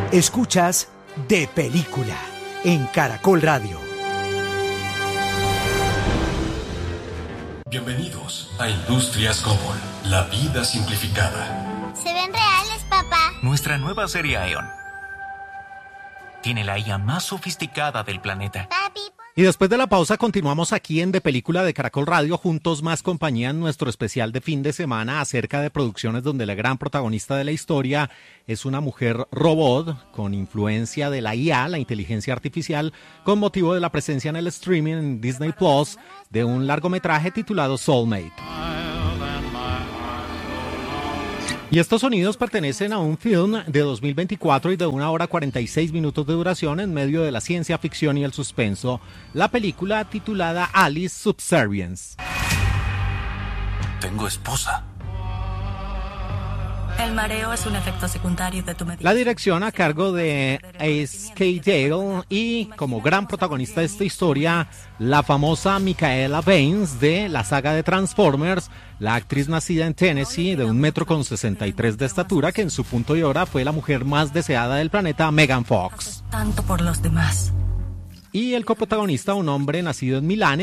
Escuchas De Película en Caracol Radio. Bienvenidos a Industrias Cobol, la vida simplificada. ¿Se ven reales, papá? Nuestra nueva serie Aeon tiene la IA más sofisticada del planeta. Papi. Y después de la pausa continuamos aquí en De Película de Caracol Radio, juntos más compañía en nuestro especial de fin de semana acerca de producciones donde la gran protagonista de la historia es una mujer robot con influencia de la IA, la inteligencia artificial, con motivo de la presencia en el streaming en Disney Plus de un largometraje titulado Soulmate. Y estos sonidos pertenecen a un film de 2024 y de 1 hora 46 minutos de duración en medio de la ciencia ficción y el suspenso. La película titulada Alice Subservience. Tengo esposa. El mareo es un efecto secundario de tu medicación. La dirección a cargo de Ace K. Dale y como gran protagonista de esta historia, la famosa Micaela Baines de la saga de Transformers, la actriz nacida en Tennessee de 1,63 m de estatura, que en su punto y hora fue la mujer más deseada del planeta, Megan Fox. Tanto por los demás. Y el coprotagonista, un hombre nacido en Milán,